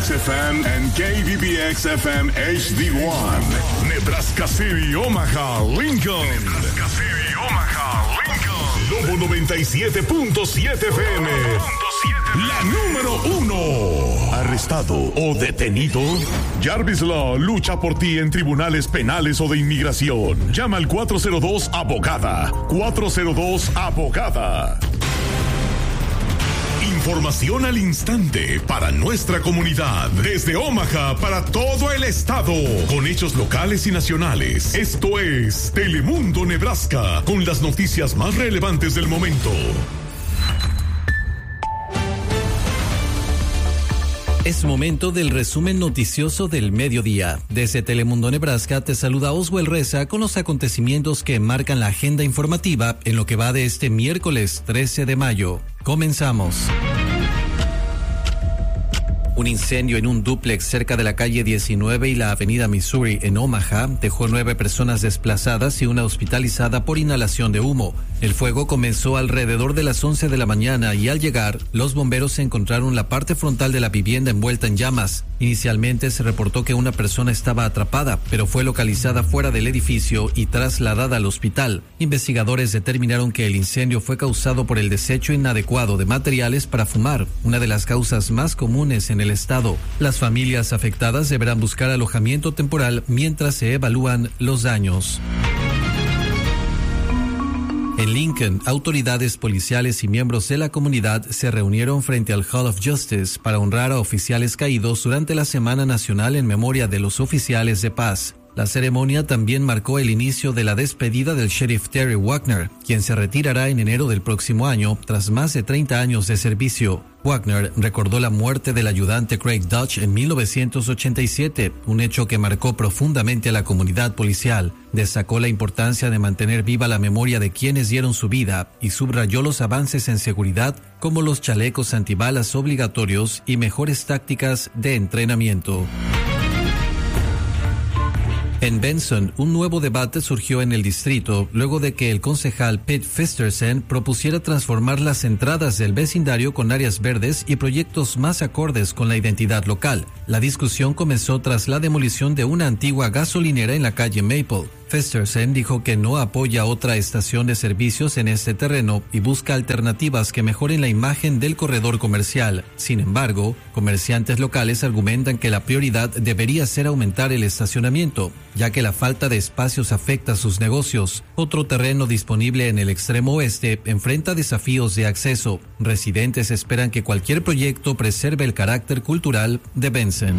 KBBX-FM and KBBX-FM HD1. Nebraska City, Omaha, Lincoln. Nebraska City, Omaha, Lincoln. Lobo 97.7 FM. La número 1. ¿Arrestado o detenido? Jarvis Law lucha por ti en tribunales penales o de inmigración. Llama al 402-ABOGADA. 402-ABOGADA. Información al instante para nuestra comunidad. Desde Omaha para todo el estado. Con hechos locales y nacionales. Esto es Telemundo Nebraska. Con las noticias más relevantes del momento. Es momento del resumen noticioso del mediodía. Desde Telemundo Nebraska te saluda Oswald Reza con los acontecimientos que marcan la agenda informativa en lo que va de este miércoles 13 de mayo. Comenzamos. Un incendio en un dúplex cerca de la calle 19 y la avenida Missouri en Omaha dejó 9 personas desplazadas y una hospitalizada por inhalación de humo. El fuego comenzó alrededor de las 11 de la mañana y al llegar, los bomberos encontraron la parte frontal de la vivienda envuelta en llamas. Inicialmente se reportó que una persona estaba atrapada, pero fue localizada fuera del edificio y trasladada al hospital. Investigadores determinaron que el incendio fue causado por el desecho inadecuado de materiales para fumar, una de las causas más comunes en el estado. Las familias afectadas deberán buscar alojamiento temporal mientras se evalúan los daños. En Lincoln, autoridades policiales y miembros de la comunidad se reunieron frente al Hall of Justice para honrar a oficiales caídos durante la Semana Nacional en memoria de los oficiales de paz. La ceremonia también marcó el inicio de la despedida del sheriff Terry Wagner, quien se retirará en enero del próximo año tras más de 30 años de servicio. Wagner recordó la muerte del ayudante Craig Dutch en 1987, un hecho que marcó profundamente a la comunidad policial. Destacó la importancia de mantener viva la memoria de quienes dieron su vida y subrayó los avances en seguridad como los chalecos antibalas obligatorios y mejores tácticas de entrenamiento. En Benson, un nuevo debate surgió en el distrito luego de que el concejal Pete Festersen propusiera transformar las entradas del vecindario con áreas verdes y proyectos más acordes con la identidad local. La discusión comenzó tras la demolición de una antigua gasolinera en la calle Maple. Festersen dijo que no apoya otra estación de servicios en este terreno y busca alternativas que mejoren la imagen del corredor comercial. Sin embargo, comerciantes locales argumentan que la prioridad debería ser aumentar el estacionamiento, ya que la falta de espacios afecta sus negocios. Otro terreno disponible en el extremo oeste enfrenta desafíos de acceso. Residentes esperan que cualquier proyecto preserve el carácter cultural de Benson.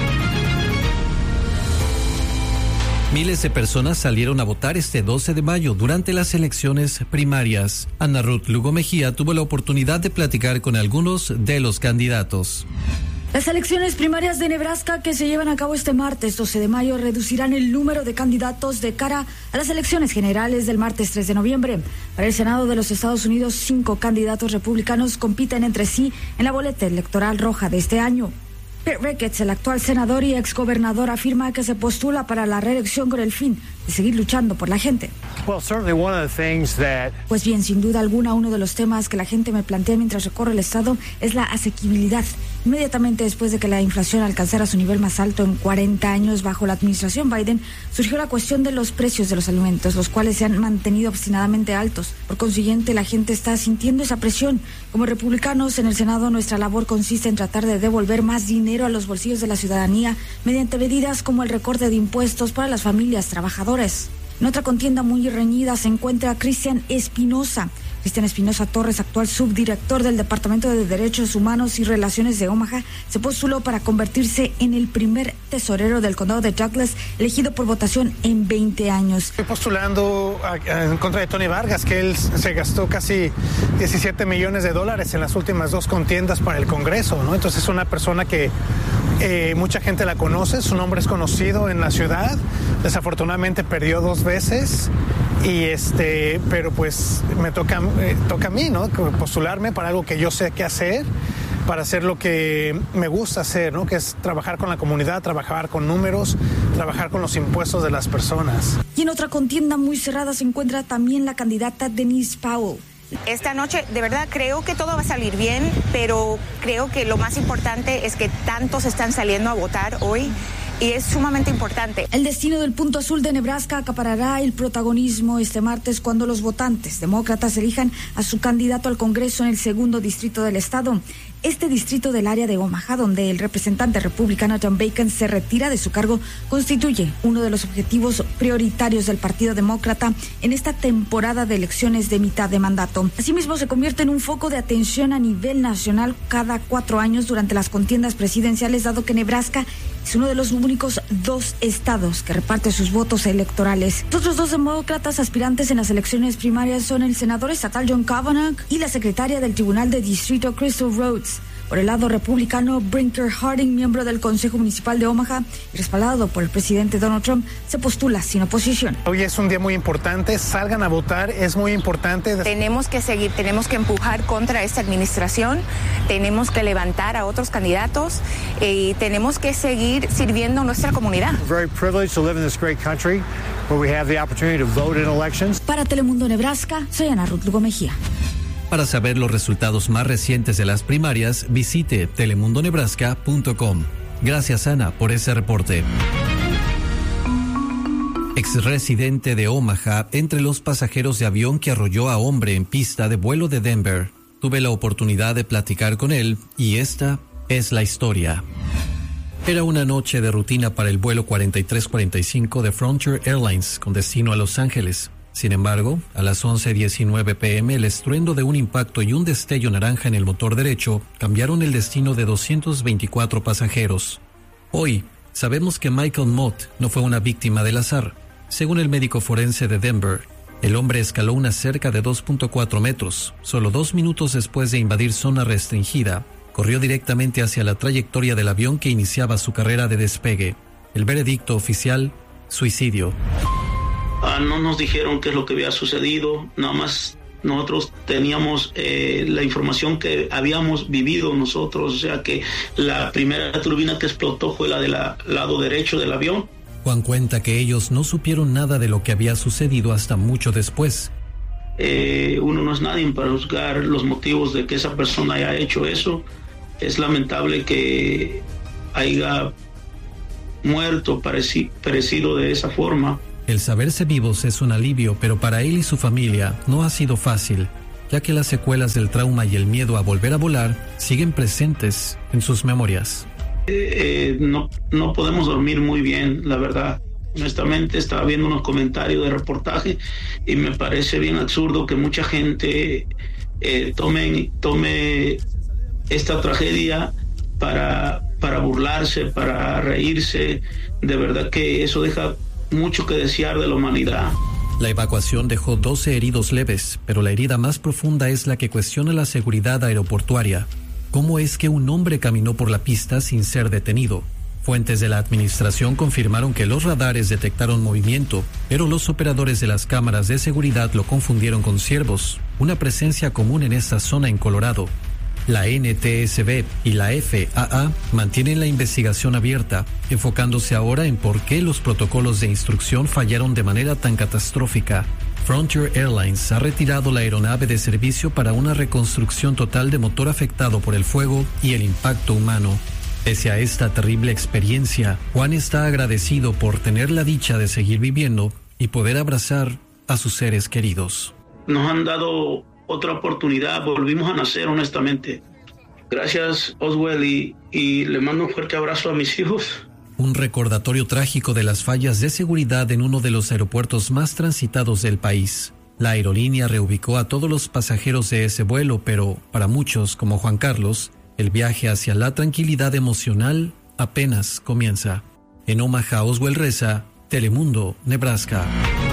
Miles de personas salieron a votar este 12 de mayo durante las elecciones primarias. Ana Ruth Lugo Mejía tuvo la oportunidad de platicar con algunos de los candidatos. Las elecciones primarias de Nebraska que se llevan a cabo este martes 12 de mayo reducirán el número de candidatos de cara a las elecciones generales del martes 3 de noviembre. Para el Senado de los Estados Unidos, 5 candidatos republicanos compiten entre sí en la boleta electoral roja de este año. Pete Ricketts, el actual senador y exgobernador, afirma que se postula para la reelección con el fin de seguir luchando por la gente. Pues bien, sin duda alguna, uno de los temas que la gente me plantea mientras recorre el estado es la asequibilidad. Inmediatamente después de que la inflación alcanzara su nivel más alto en 40 años bajo la administración Biden, surgió la cuestión de los precios de los alimentos, los cuales se han mantenido obstinadamente altos. Por consiguiente, la gente está sintiendo esa presión. Como republicanos en el Senado, nuestra labor consiste en tratar de devolver más dinero a los bolsillos de la ciudadanía mediante medidas como el recorte de impuestos para las familias trabajadoras. En otra contienda muy reñida se encuentra Cristian Espinosa Torres, actual subdirector del Departamento de Derechos Humanos y Relaciones de Omaha, se postuló para convertirse en el primer tesorero del condado de Douglas, elegido por votación en 20 años. Estoy postulando en contra de Tony Vargas, que él se gastó casi $17 millones en las últimas 2 contiendas para el Congreso, ¿no? Entonces es una persona que mucha gente la conoce, su nombre es conocido en la ciudad. Desafortunadamente perdió 2 veces. Pero pues me toca a mí, ¿no? Postularme para algo que yo sé qué hacer, para hacer lo que me gusta hacer, ¿no? Que es trabajar con la comunidad, trabajar con números, trabajar con los impuestos de las personas. Y en otra contienda muy cerrada se encuentra también la candidata Denise Powell. Esta noche, de verdad, creo que todo va a salir bien, pero creo que lo más importante es que tantos están saliendo a votar hoy. Y es sumamente importante. El destino del punto azul de Nebraska acaparará el protagonismo este martes cuando los votantes demócratas elijan a su candidato al Congreso en el segundo distrito del estado. Este distrito del área de Omaha, donde el representante republicano John Bacon se retira de su cargo, constituye uno de los objetivos prioritarios del Partido Demócrata en esta temporada de elecciones de mitad de mandato. Asimismo, se convierte en un foco de atención a nivel nacional cada 4 años durante las contiendas presidenciales, dado que Nebraska es uno de los únicos 2 estados que reparte sus votos electorales. Los otros 2 demócratas aspirantes en las elecciones primarias son el senador estatal John Kavanagh y la secretaria del Tribunal de Distrito Crystal Rhodes. Por el lado republicano, Brinker Harding, miembro del Consejo Municipal de Omaha y respaldado por el presidente Donald Trump, se postula sin oposición. Hoy es un día muy importante, salgan a votar, es muy importante. Tenemos que seguir, tenemos que empujar contra esta administración, tenemos que levantar a otros candidatos y tenemos que seguir sirviendo a nuestra comunidad. Very privileged to live in this great country where we have the opportunity to vote in elections. Para Telemundo Nebraska, soy Ana Ruth Lugo Mejía. Para saber los resultados más recientes de las primarias, visite telemundonebraska.com. Gracias, Ana, por ese reporte. Exresidente de Omaha, entre los pasajeros de avión que arrolló a hombre en pista de vuelo de Denver. Tuve la oportunidad de platicar con él y esta es la historia. Era una noche de rutina para el vuelo 4345 de Frontier Airlines con destino a Los Ángeles. Sin embargo, a las 11:19 p.m., el estruendo de un impacto y un destello naranja en el motor derecho cambiaron el destino de 224 pasajeros. Hoy, sabemos que Michael Mott no fue una víctima del azar. Según el médico forense de Denver, el hombre escaló una cerca de 2.4 metros. Solo 2 minutos después de invadir zona restringida, corrió directamente hacia la trayectoria del avión que iniciaba su carrera de despegue. El veredicto oficial, suicidio. No nos dijeron qué es lo que había sucedido, nada más nosotros teníamos la información que habíamos vivido nosotros, o sea que la primera turbina que explotó fue la del lado derecho del avión. Juan cuenta que ellos no supieron nada de lo que había sucedido hasta mucho después. Uno no es nadie para juzgar los motivos de que esa persona haya hecho eso. Es lamentable que haya muerto, perecido de esa forma. El saberse vivos es un alivio, pero para él y su familia no ha sido fácil, ya que las secuelas del trauma y el miedo a volver a volar siguen presentes en sus memorias. No podemos dormir muy bien, la verdad. Honestamente, estaba viendo unos comentarios de reportaje y me parece bien absurdo que mucha gente tome esta tragedia para burlarse, para reírse. De verdad que eso deja mucho que desear de la humanidad. La evacuación dejó 12 heridos leves, pero la herida más profunda es la que cuestiona la seguridad aeroportuaria. ¿Cómo es que un hombre caminó por la pista sin ser detenido? Fuentes de la administración confirmaron que los radares detectaron movimiento, pero los operadores de las cámaras de seguridad lo confundieron con ciervos, una presencia común en esta zona en Colorado. La NTSB y la FAA mantienen la investigación abierta, enfocándose ahora en por qué los protocolos de instrucción fallaron de manera tan catastrófica. Frontier Airlines ha retirado la aeronave de servicio para una reconstrucción total de motor afectado por el fuego y el impacto humano. Pese a esta terrible experiencia, Juan está agradecido por tener la dicha de seguir viviendo y poder abrazar a sus seres queridos. Nos han dado otra oportunidad, volvimos a nacer, honestamente. Gracias, Oswald, y le mando un fuerte abrazo a mis hijos. Un recordatorio trágico de las fallas de seguridad en uno de los aeropuertos más transitados del país. La aerolínea reubicó a todos los pasajeros de ese vuelo, pero para muchos, como Juan Carlos, el viaje hacia la tranquilidad emocional apenas comienza. En Omaha, Oswald Reza, Telemundo, Nebraska.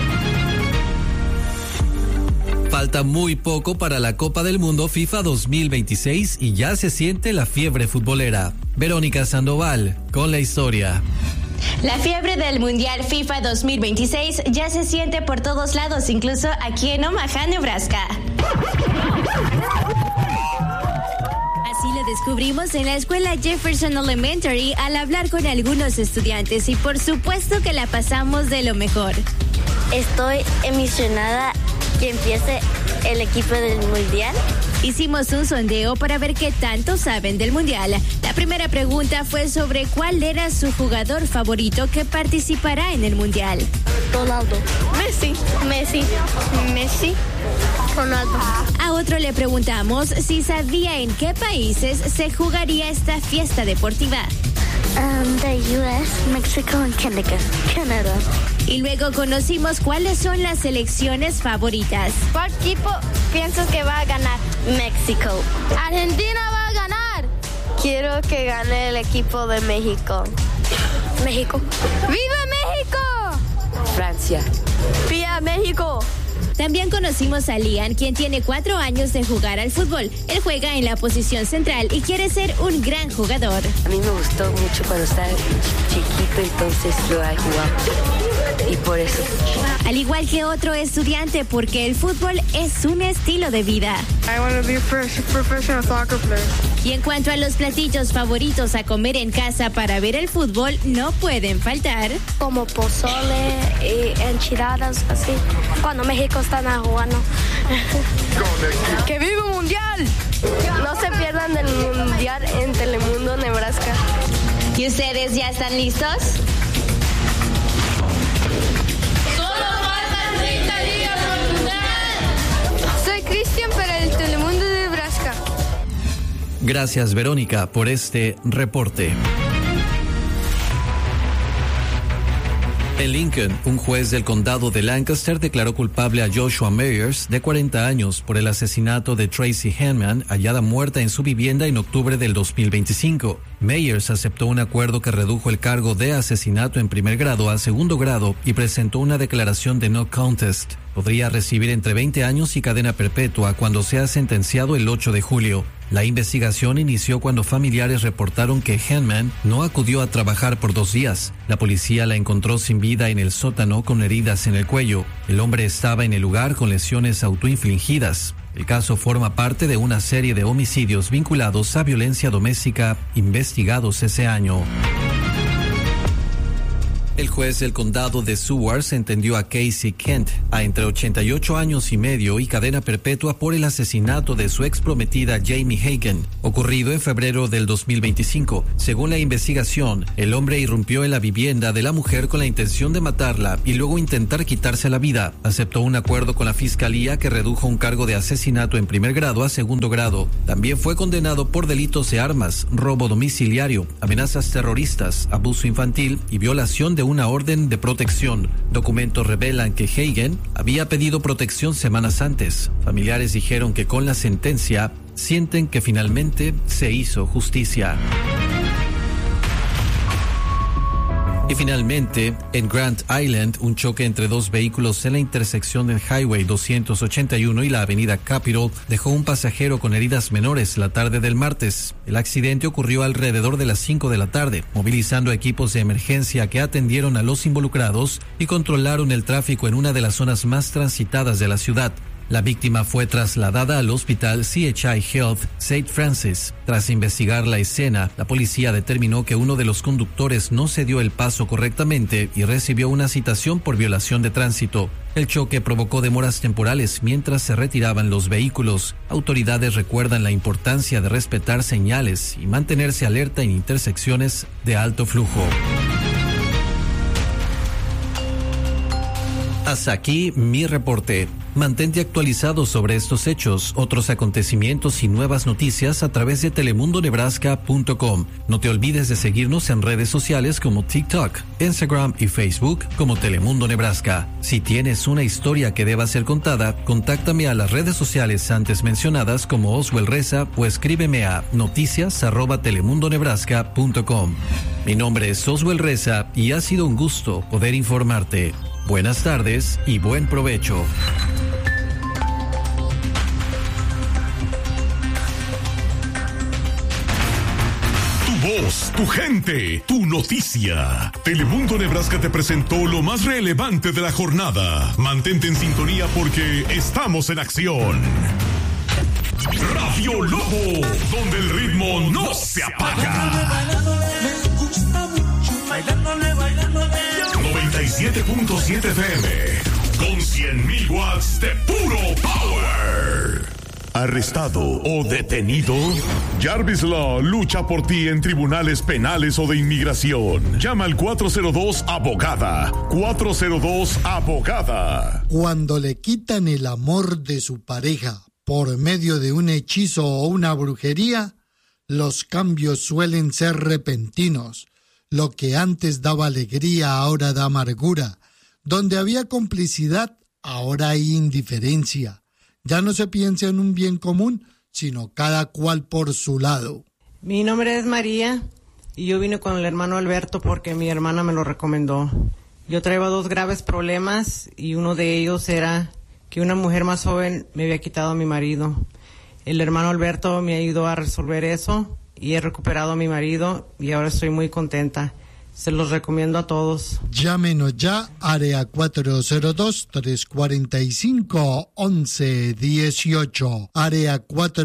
Falta muy poco para la Copa del Mundo FIFA 2026 y ya se siente la fiebre futbolera. Verónica Sandoval con la historia. La fiebre del Mundial FIFA 2026 ya se siente por todos lados, incluso aquí en Omaha, Nebraska. Así lo descubrimos en la escuela Jefferson Elementary al hablar con algunos estudiantes y por supuesto que la pasamos de lo mejor. Estoy emocionada que empiece el equipo del mundial. Hicimos un sondeo para ver qué tanto saben del mundial. La primera pregunta fue sobre cuál era su jugador favorito que participará en el mundial. Ronaldo. Messi. Ronaldo. A otro le preguntamos si sabía en qué países se jugaría esta fiesta deportiva. The US, Mexico and Canada. Y luego conocimos cuáles son las selecciones favoritas. ¿Cuál equipo piensas que va a ganar? México. Argentina va a ganar. Quiero que gane el equipo de México. México. ¡Viva México! Francia. ¡Viva México! También conocimos a Liam, quien tiene 4 años de jugar al fútbol. Él juega en la posición central y quiere ser un gran jugador. A mí me gustó mucho cuando estaba chiquito, entonces lo he jugado. Y por eso. Al igual que otro estudiante, porque el fútbol es un estilo de vida. I want to be a professional soccer player. Y en cuanto a los platillos favoritos a comer en casa para ver el fútbol, no pueden faltar. Como pozole y enchiladas, así. Cuando México está jugando. ¡Que viva el mundial! No se pierdan del mundial en Telemundo Nebraska. ¿Y ustedes ya están listos? ¡Solo faltan 30 días para el mundial! Soy Cristian para el Telemundo Nebraska. Gracias, Verónica, por este reporte. En Lincoln, un juez del condado de Lancaster declaró culpable a Joshua Meyers, de 40 años, por el asesinato de Tracy Hanman, hallada muerta en su vivienda en octubre del 2025. Meyers aceptó un acuerdo que redujo el cargo de asesinato en primer grado a segundo grado y presentó una declaración de no contest. Podría recibir entre 20 años y cadena perpetua cuando sea sentenciado el 8 de julio. La investigación inició cuando familiares reportaron que Hanman no acudió a trabajar por 2 días. La policía la encontró sin vida en el sótano con heridas en el cuello. El hombre estaba en el lugar con lesiones autoinfligidas. El caso forma parte de una serie de homicidios vinculados a violencia doméstica investigados ese año. El juez del condado de Seward sentenció a Casey Kent a entre 88 años y medio y cadena perpetua por el asesinato de su exprometida Jamie Hagen, ocurrido en febrero del 2025. Según la investigación, el hombre irrumpió en la vivienda de la mujer con la intención de matarla y luego intentar quitarse la vida. Aceptó un acuerdo con la fiscalía que redujo un cargo de asesinato en primer grado a segundo grado. También fue condenado por delitos de armas, robo domiciliario, amenazas terroristas, abuso infantil y violación de una orden de protección. Documentos revelan que Hagen había pedido protección semanas antes. Familiares dijeron que con la sentencia sienten que finalmente se hizo justicia. Y finalmente, en Grand Island, un choque entre 2 vehículos en la intersección del Highway 281 y la avenida Capitol dejó un pasajero con heridas menores la tarde del martes. El accidente ocurrió alrededor de las 5 de la tarde, movilizando equipos de emergencia que atendieron a los involucrados y controlaron el tráfico en una de las zonas más transitadas de la ciudad. La víctima fue trasladada al hospital CHI Health St. Francis. Tras investigar la escena, la policía determinó que uno de los conductores no se dio el paso correctamente y recibió una citación por violación de tránsito. El choque provocó demoras temporales mientras se retiraban los vehículos. Autoridades recuerdan la importancia de respetar señales y mantenerse alerta en intersecciones de alto flujo. Hasta aquí mi reporte. Mantente actualizado sobre estos hechos, otros acontecimientos y nuevas noticias a través de telemundonebraska.com. No te olvides de seguirnos en redes sociales como TikTok, Instagram y Facebook como Telemundo Nebraska. Si tienes una historia que deba ser contada, contáctame a las redes sociales antes mencionadas como Oswald Reza o escríbeme a noticias@telemundonebraska.com. Mi nombre es Oswald Reza y ha sido un gusto poder informarte. Buenas tardes y buen provecho. Tu voz, tu gente, tu noticia. Telemundo Nebraska te presentó lo más relevante de la jornada. Mantente en sintonía porque estamos en acción. Radio Lobo, donde el ritmo no se apaga. 97.7 FM. 100,000 watts de puro power. ¿Arrestado o detenido? Jarvis Law lucha por ti en tribunales penales o de inmigración. Llama al 402-ABOGADA. 402-ABOGADA. Cuando le quitan el amor de su pareja por medio de un hechizo o una brujería, los cambios suelen ser repentinos. Lo que antes daba alegría ahora da amargura. Donde había complicidad, ahora hay indiferencia. Ya no se piensa en un bien común, sino cada cual por su lado. Mi nombre es María y yo vine con el hermano Alberto porque mi hermana me lo recomendó. Yo traía 2 graves problemas y uno de ellos era que una mujer más joven me había quitado a mi marido. El hermano Alberto me ayudó a resolver eso y he recuperado a mi marido y ahora estoy muy contenta. Se los recomiendo a todos. Llámenos ya, área 402-345-1118. Área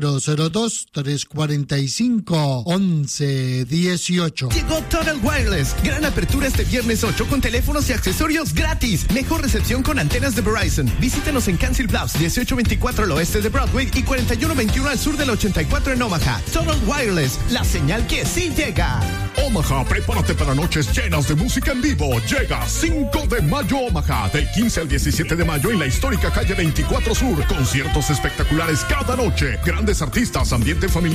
402-345-1118. Llegó Total Wireless. Gran apertura este viernes 8 con teléfonos y accesorios gratis. Mejor recepción con antenas de Verizon. Visítenos en Council Bluffs, 1824 al oeste de Broadway y 4121 al sur del 84 en Omaha. Total Wireless, la señal que sí llega. Omaha, prepárate para noches llenas de música en vivo. Llega 5 de mayo Omaha, del 15 al 17 de mayo en la histórica calle 24 Sur. Conciertos espectaculares cada noche, grandes artistas, ambiente familiar